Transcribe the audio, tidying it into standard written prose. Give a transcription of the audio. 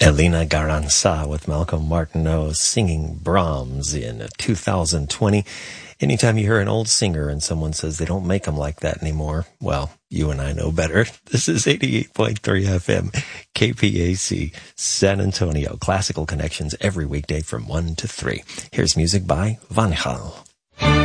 Elena Garanza with Malcolm Martineau singing Brahms in 2020. Anytime you hear an old singer and someone says they don't make them like that anymore, well, you and I know better. This is 88.3 FM, KPAC, San Antonio. Classical Connections every weekday from 1 to 3. Here's music by Van Gaal.